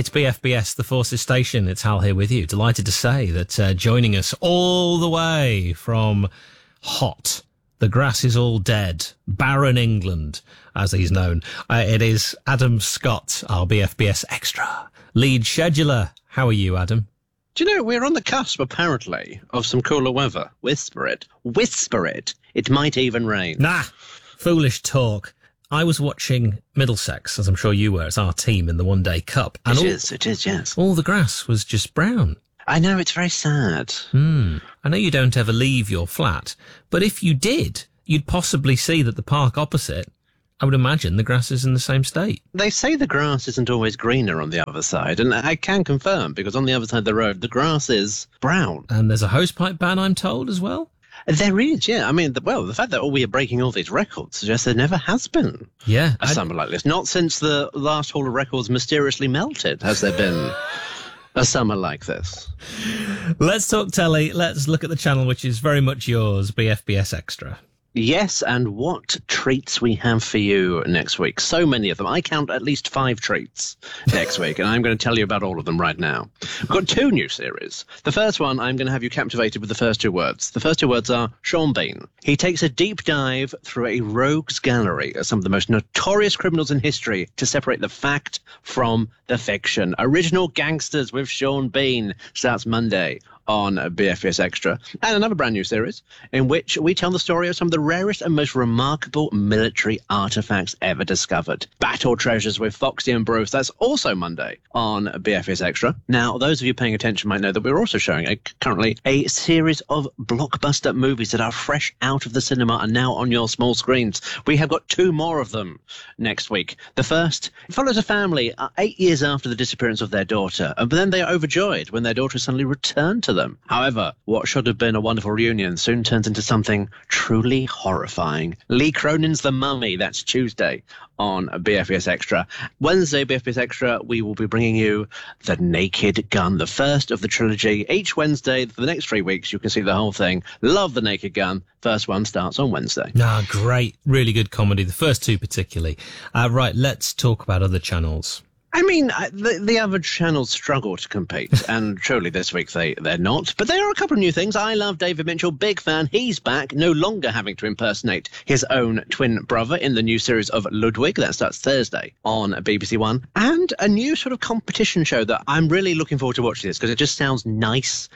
It's BFBS, the Forces Station. It's Hal here with you. Delighted to say that joining us all the way from hot, the grass is all dead, barren England, as he's known. It is Adam Scott, our BFBS Extra lead scheduler. How are you, Adam? Do you know, we're on the cusp, apparently, of some cooler weather. Whisper it. Whisper it. It might even rain. Nah, foolish talk. I was watching Middlesex, as I'm sure you were. It's our team in the One Day Cup. And it is, yes. All the grass was just brown. I know, it's very sad. I know you don't ever leave your flat, but if you did, you'd possibly see that the park opposite, I would imagine the grass is in the same state. They say the grass isn't always greener on the other side, and I can confirm, because on the other side of the road, the grass is brown. And there's a hosepipe ban, I'm told, as well? There is, yeah. I mean, the fact that we are breaking all these records suggests there never has been a summer like this. Not since the last Hall of Records mysteriously melted has there been a summer like this. Let's talk telly. Let's look at the channel, which is very much yours, BFBS Extra. Yes, and what treats we have for you next week. So many of them. I count at least 5 treats next week, and I'm going to tell you about all of them right now. We've got 2 new series. The first one, I'm going to have you captivated with the first 2 words. The first 2 words are Sean Bean. He takes a deep dive through a rogues gallery of some of the most notorious criminals in history to separate the fact from the fiction. Original Gangsters with Sean Bean starts Monday on BFBS Extra. And another brand new series in which we tell the story of some of the rarest and most remarkable military artifacts ever discovered. Battle Treasures with Foxy and Bruce. That's also Monday on BFBS Extra. Now, those of you paying attention might know that we're also showing currently a series of blockbuster movies that are fresh out of the cinema and now on your small screens. We have got 2 more of them next week. The first follows a family 8 years after the disappearance of their daughter, but then they are overjoyed when their daughter suddenly returned to them. However, what should have been a wonderful reunion soon turns into something truly horrifying. Lee Cronin's The Mummy. That's Tuesday on BFBS Extra. Wednesday, BFBS Extra, we will be bringing you The Naked Gun, the first of the trilogy. Each Wednesday for the next 3 weeks, you can see the whole thing. Love The Naked Gun. First one starts on Wednesday. Great. Really good comedy. The first 2 particularly. Right, let's talk about other channels. I mean, the other channels struggle to compete, and surely this week they're not. But there are a couple of new things. I Love David Mitchell, big fan. He's back, no longer having to impersonate his own twin brother in the new series of Ludwig. That starts Thursday on BBC One. And a new sort of competition show that I'm really looking forward to watching this because it just sounds nice.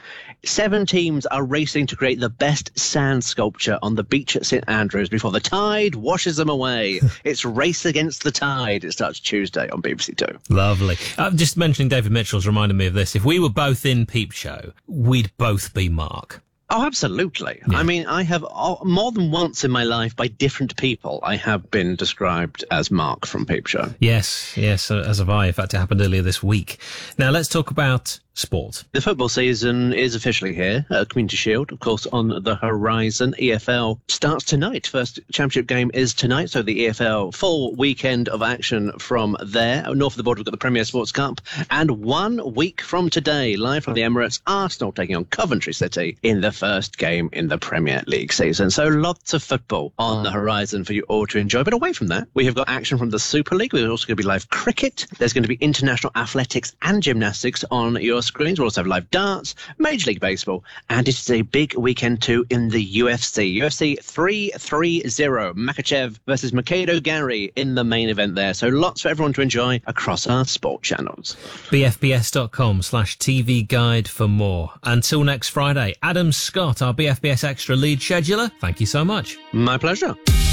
7 teams are racing to create the best sand sculpture on the beach at St Andrews before the tide washes them away. It's Race Against the Tide. It starts Tuesday on BBC Two. Lovely. Just mentioning David Mitchell's reminded me of this. If we were both in Peep Show, we'd both be Mark. Oh, absolutely. Yeah. I mean, I have more than once in my life by different people, I have been described as Mark from Peep Show. Yes, as have I. In fact, it happened earlier this week. Now, let's talk about sport. The football season is officially here. Community Shield, of course, on the horizon. EFL starts tonight. First championship game is tonight, so the EFL full weekend of action from there. North of the border, we've got the Premier Sports Cup. And 1 week from today, live from the Emirates, Arsenal taking on Coventry City in the first game in the Premier League season. So lots of football on the horizon for you all to enjoy. But away from that, we have got action from the Super League. There's also going to be live cricket. There's going to be international athletics and gymnastics on your screens. We'll also have live darts, Major League Baseball, and it is a big weekend too in the UFC. UFC 330, Makachev versus Mikado Gary in the main event there. So lots for everyone to enjoy across our sport channels. BFBS.com/TV guide for more. Until next Friday, Adam Scott, our BFBS Extra lead scheduler, thank you so much. My pleasure.